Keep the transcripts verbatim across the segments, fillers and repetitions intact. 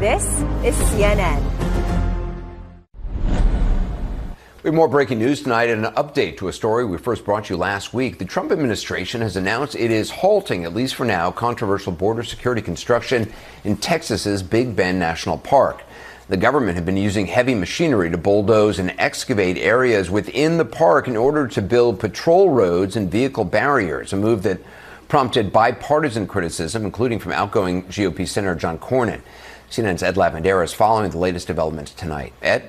This is C N N. We have more breaking news tonight and an update to a story we first brought you last week. The Trump administration has announced it is halting, at least for now, controversial border security construction in Texas's Big Bend National Park. The government had been using heavy machinery to bulldoze and excavate areas within the park in order to build patrol roads and vehicle barriers, a move that prompted bipartisan criticism, including from outgoing G O P Senator John Cornyn. C N N's Ed Lavandera is following the latest developments tonight. Ed?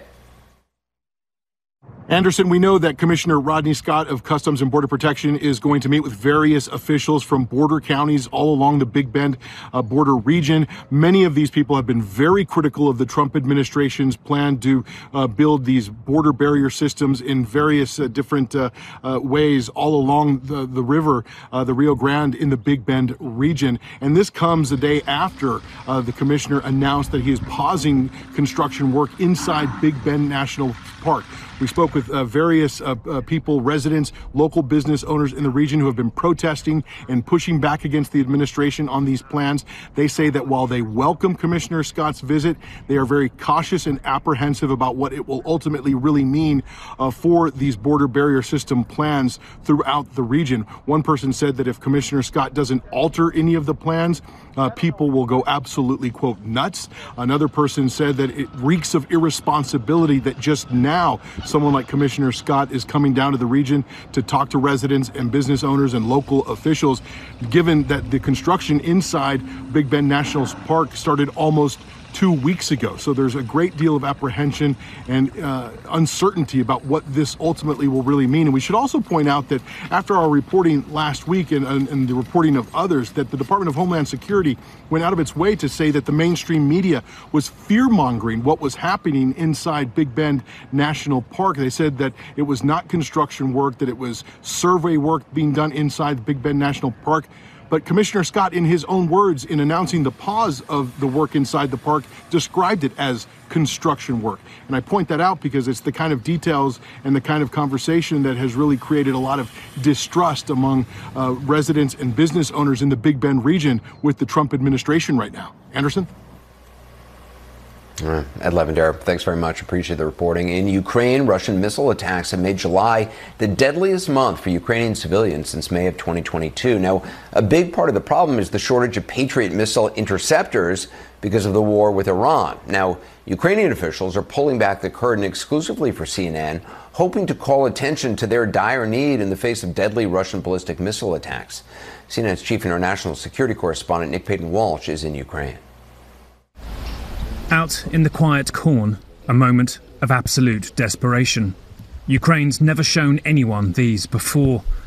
Anderson, we know that Commissioner Rodney Scott of Customs and Border Protection is going to meet with various officials from border counties all along the Big Bend uh, border region. Many of these people have been very critical of the Trump administration's plan to uh, build these border barrier systems in various uh, different uh, uh, ways all along the, the river, uh, the Rio Grande in the Big Bend region. And this comes a day after uh, the commissioner announced that he is pausing construction work inside Big Bend National Park. We spoke with uh, various uh, uh, people, residents, local business owners in the region who have been protesting and pushing back against the administration on these plans. They say that while they welcome Commissioner Scott's visit, they are very cautious and apprehensive about what it will ultimately really mean uh, for these border barrier system plans throughout the region. One person said that if Commissioner Scott doesn't alter any of the plans, uh, people will go absolutely, quote, nuts. Another person said that it reeks of irresponsibility that just now someone like Commissioner Scott is coming down to the region to talk to residents and business owners and local officials, given that the construction inside Big Bend National Park started almost two weeks ago. So there's a great deal of apprehension and uh, uncertainty about what this ultimately will really mean. And we should also point out that after our reporting last week and, and, and the reporting of others, that the Department of Homeland Security went out of its way to say that the mainstream media was fear-mongering what was happening inside Big Bend National Park. They said that it was not construction work, that it was survey work being done inside Big Bend National Park. But Commissioner Scott, in his own words, in announcing the pause of the work inside the park, described it as construction work. And I point that out because it's the kind of details and the kind of conversation that has really created a lot of distrust among uh, residents and business owners in the Big Bend region with the Trump administration right now. Anderson? Uh, Ed Lavandera, thanks very much. Appreciate the reporting. In Ukraine, Russian missile attacks have made July the deadliest month for Ukrainian civilians since May of twenty twenty-two. Now, a big part of the problem is the shortage of Patriot missile interceptors because of the war with Iran. Now, Ukrainian officials are pulling back the curtain exclusively for C N N, hoping to call attention to their dire need in the face of deadly Russian ballistic missile attacks. C N N's chief international security correspondent Nick Payton-Walsh is in Ukraine. Out in the quiet corn, a moment of absolute desperation. Ukraine's never shown anyone these before.